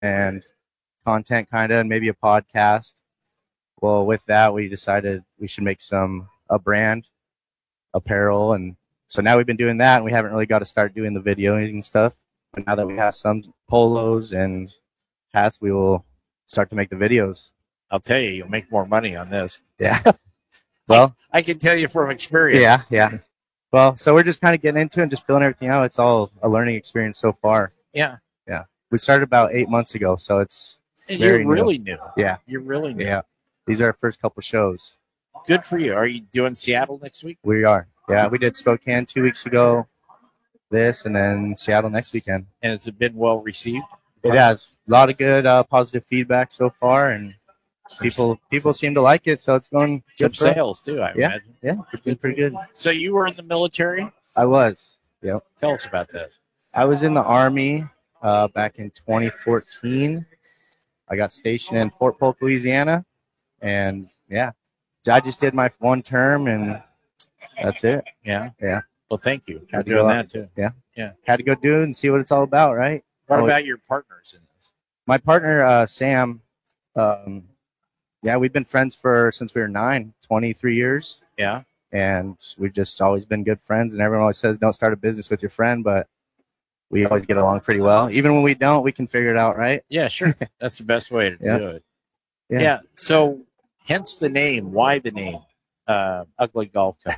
and content kind of, and maybe a podcast. Well, with that, we decided we should make a brand apparel. And so now we've been doing that, and we haven't really got to start doing the videos and stuff. But now that we have some polos and hats, we will start to make the videos. I'll tell you, you'll make more money on this. Yeah. Well, I can tell you from experience. Yeah, yeah. Well, so we're just kind of getting into it and just filling everything out. It's all a learning experience so far. Yeah. Yeah. We started about 8 months ago, so it's you're really new. Yeah. You're really new. Yeah. These are our first couple shows. Good for you. Are you doing Seattle next week? We are. Yeah, we did Spokane 2 weeks ago, and then Seattle next weekend. And it's been well received? It has. A lot of good positive feedback so far, and people seem to like it, so it's going good. Some sales too, I imagine. Yeah, it's been pretty good. So you were in the military? I was. Yep. Tell us about that. I was in the Army back in 2014. I got stationed in Fort Polk, Louisiana, and yeah, I just did my one term, and that's it. Yeah. Yeah. Well, thank you for doing that too. Yeah. Yeah. Had to go do it and see what it's all about, right? What about your partners in this? My partner, Sam. Yeah, we've been friends since we were 9, 23 years. Yeah. And we've just always been good friends. And everyone always says, don't start a business with your friend, but we always get along pretty well. Even when we don't, we can figure it out, right? Yeah, sure. That's the best way to do it. Yeah. So, hence the name. Why the name? Ugly Golf Club.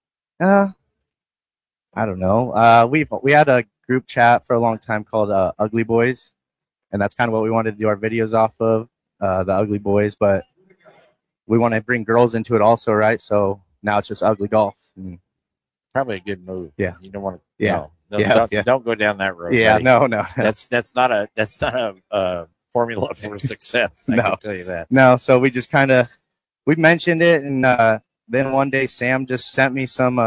I don't know. We had a group chat for a long time called Ugly Boys, and that's kind of what we wanted to do our videos off of, the Ugly Boys. But we want to bring girls into it also, right? So now it's just Ugly Golf. Probably a good move. Yeah. You don't want to. Yeah. Don't go down that road. Yeah. Buddy. No. That's not a formula for success. I can tell you that. No. So we just we mentioned it, and then one day Sam just sent me some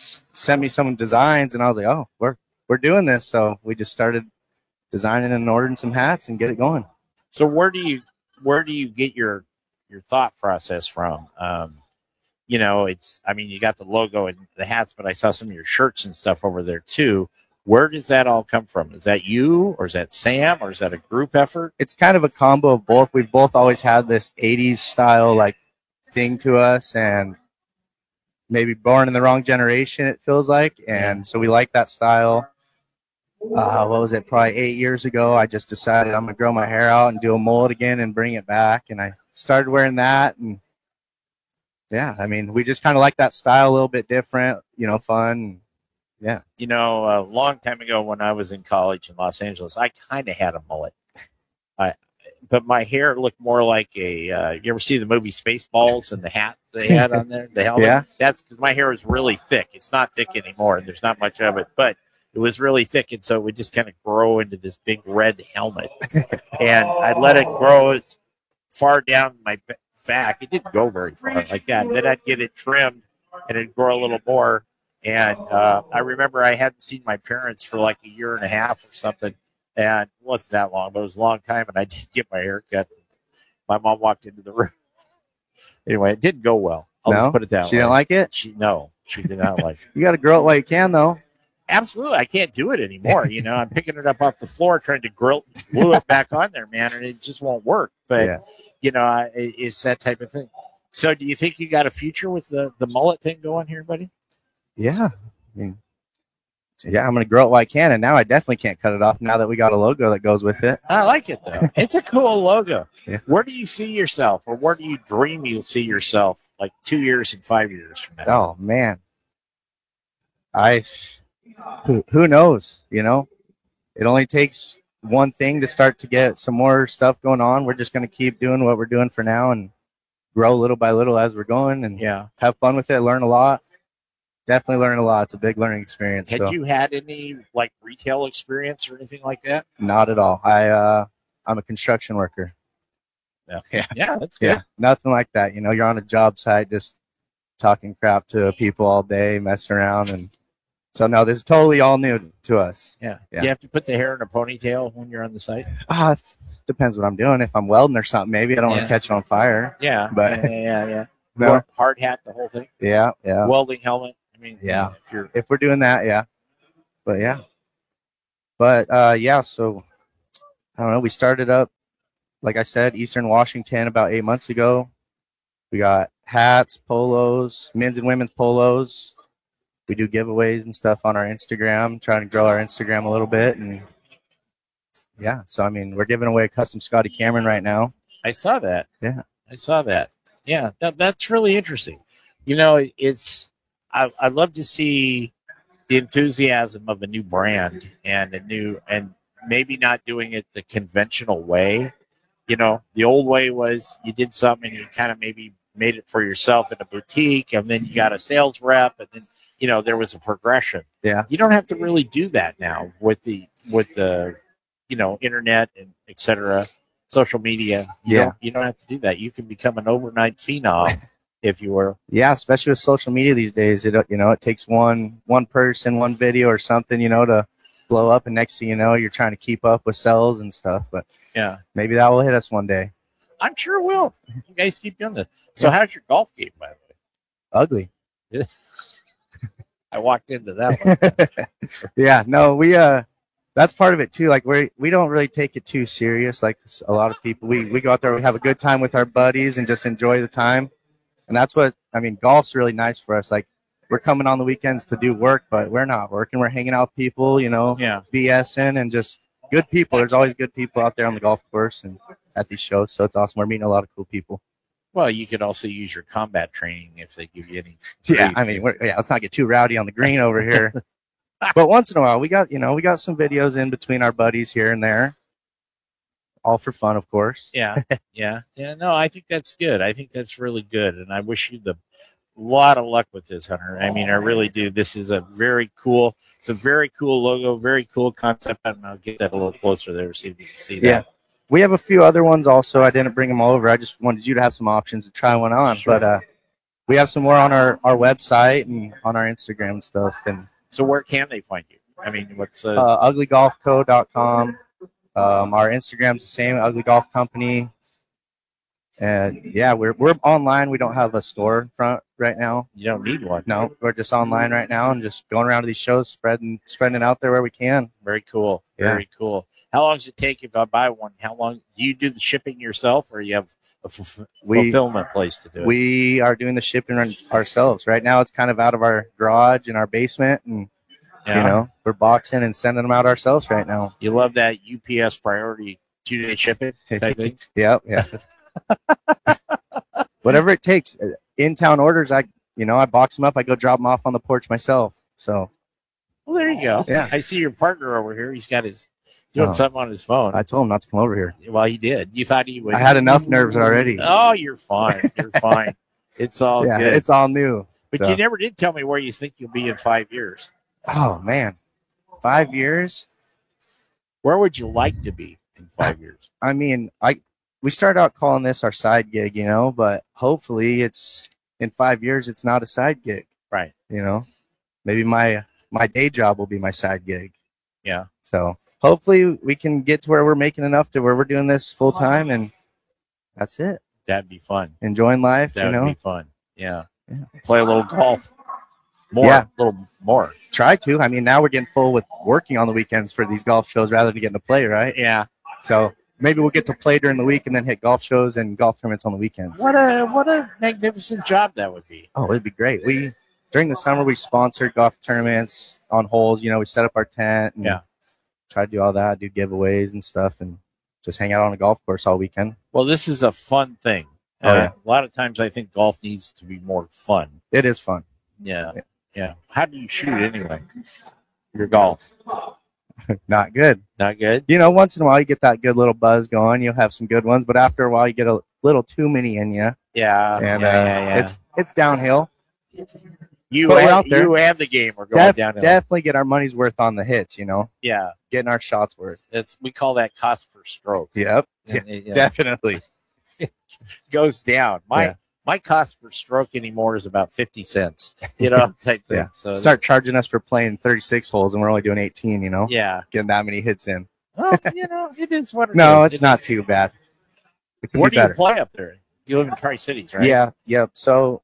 designs, and I was like, oh, we're doing this. So we just started designing and ordering some hats and get it going. So where do you get your thought process from? You got the logo and the hats, but I saw some of your shirts and stuff over there too. Where does that all come from? Is that you, or is that Sam, or is that a group effort? It's kind of a combo of both. We've both always had this 80s style thing to us, and maybe born in the wrong generation, it feels like. And so we like that style. What was it? Probably 8 years ago, I just decided I'm going to grow my hair out and do a mullet again and bring it back. And I started wearing that. And yeah, we just kind of like that style, a little bit different, fun. Yeah. A long time ago when I was in college in Los Angeles, I kind of had a mullet. But my hair looked more like you ever see the movie Spaceballs and the hat they had on there? The helmet? Yeah. That's because my hair was really thick. It's not thick anymore, and there's not much of it, but it was really thick, and so it would just kind of grow into this big red helmet. And I let it grow as far down my back. It didn't go very far like that. And then I'd get it trimmed, and it'd grow a little more. And I remember I hadn't seen my parents for like a year and a half or something. And it wasn't that long, but it was a long time. And I did get my hair cut. My mom walked into the room. Anyway, it didn't go well. I'll just put it that way. She didn't like it? She did not like it. You got to grow it while you can, though. Absolutely. I can't do it anymore. I'm picking it up off the floor, trying to glue it back on there, man, and it just won't work. But, it's that type of thing. So do you think you got a future with the mullet thing going here, buddy? Yeah. I'm going to grow it while I can, and now I definitely can't cut it off now that we got a logo that goes with it. I like it, though. It's a cool logo. Yeah. Where do you see yourself, or where do you dream you'll see yourself, like 2 years and 5 years from now? Oh, man. Who knows, It only takes one thing to start to get some more stuff going on. We're just going to keep doing what we're doing for now and grow little by little as we're going and have fun with it, learn a lot. Definitely learn a lot. It's a big learning experience. Had you had any retail experience or anything like that? Not at all. I'm a construction worker. Yeah, that's good. Yeah, nothing like that. You're on a job site just talking crap to people all day, messing around, and so no, this is totally all new to us. Yeah. You have to put the hair in a ponytail when you're on the site? Depends what I'm doing. If I'm welding or something, maybe I don't want to catch it on fire. Yeah, but yeah. No. Hard hat, the whole thing. Yeah. Welding helmet. If we're doing that, yeah. But yeah. So I don't know. We started up, like I said, Eastern Washington about 8 months ago. We got hats, polos, men's and women's polos. We do giveaways and stuff on our Instagram, trying to grow our Instagram a little bit. And yeah, so I mean, we're giving away a custom Scotty Cameron right now. I saw that. Yeah. I saw that. Yeah, that's really interesting. You know, I love to see the enthusiasm of a new brand and maybe not doing it the conventional way. You know, the old way was you did something and you kind of maybe made it for yourself in a boutique, and then you got a sales rep, and then, you know, there was a progression. Yeah. You don't have to really do that now with the you know, internet and et cetera, social media. You don't have to do that. You can become an overnight phenom if you were. Yeah, especially with social media these days. It takes one person, one video or something, to blow up, and next thing you know, you're trying to keep up with sales and stuff. But yeah, maybe that will hit us one day. I'm sure it will. You guys keep doing this. So how's your golf game, by the way? Ugly. I walked into that one. Yeah, no, we that's part of it too. Like we don't really take it too serious. Like a lot of people, we go out there, we have a good time with our buddies and just enjoy the time. And that's what, I mean, golf's really nice for us. Like, we're coming on the weekends to do work, but we're not working. We're hanging out with people, BSing, and just good people. There's always good people out there on the golf course and at these shows. So it's awesome. We're meeting a lot of cool people. Well, you could also use your combat training if they give you any. Yeah, I mean, let's not get too rowdy on the green over here. But once in a while, we got some videos in between our buddies here and there. All for fun, of course. Yeah. No, I think that's good. I think that's really good. And I wish you a lot of luck with this, Hunter. I mean, I really do. This is it's a very cool logo, very cool concept. And I'll get that a little closer there, see if you can see that. Yeah. We have a few other ones also. I didn't bring them all over. I just wanted you to have some options to try one on. Sure. But we have some more on our website and on our Instagram and stuff. And so where can they find you? I mean, what's uglygolfco.com. Our Instagram's the same, Ugly Golf Company. And yeah, we're online. We don't have a store front right now. You don't need one. No, we're just online right now and just going around to these shows, spreading it out there where we can. Very cool. Very cool. How long does it take if I buy one? How long do you do the shipping yourself, or you have a fulfillment place to do it? We are doing the shipping ourselves. Right now it's kind of out of our garage in our basement, and we're boxing and sending them out ourselves right now. You love that UPS priority 2-day shipping type thing? Yeah. Whatever it takes. In-town orders, I box them up. I go drop them off on the porch myself. So, well, there you go. Yeah. I see your partner over here. He's got doing something on his phone. I told him not to come over here. Well, he did. You thought he would. I had enough nerves already. Oh, you're fine. You're fine. It's all good. It's all new. But you never did tell me where you think you'll be in 5 years. Oh, man. 5 years? Where would you like to be in 5 years? I mean, we started out calling this our side gig, but hopefully it's in 5 years, it's not a side gig. Right. Maybe my day job will be my side gig. Yeah. So hopefully we can get to where we're making enough to where we're doing this full time, and that's it. That'd be fun. Enjoying life. That would be fun. Yeah. Play a little golf. A little more. Try to. I mean, now we're getting full with working on the weekends for these golf shows rather than getting to play, right? Yeah. So maybe we'll get to play during the week and then hit golf shows and golf tournaments on the weekends. What a magnificent job that would be. Oh, it'd be great. During the summer, we sponsored golf tournaments on holes. We set up our tent and try to do all that, do giveaways and stuff, and just hang out on a golf course all weekend. Well, this is a fun thing. A lot of times I think golf needs to be more fun. It is fun. Yeah. How do you shoot anyway? Your golf? Not good. Not good? Once in a while you get that good little buzz going. You'll have some good ones, but after a while you get a little too many in you. Yeah. And it's downhill. You and the game are going downhill. Definitely get our money's worth on the hits, Yeah. Getting our shots worth. We call that cost per stroke. Yep. Definitely. It goes down. My cost per stroke anymore is about 50 cents, type thing. Yeah. So start charging us for playing 36 holes and we're only doing 18, Yeah. Getting that many hits in. Well, it is what it is. No, it's not too bad. Where do you play up there? You live in Tri-Cities, right? Yeah. Yep. So,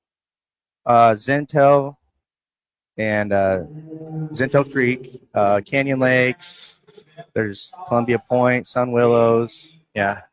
Zinto and Zinto Creek, Canyon Lakes, There's Columbia Point, Sun Willows. Yeah.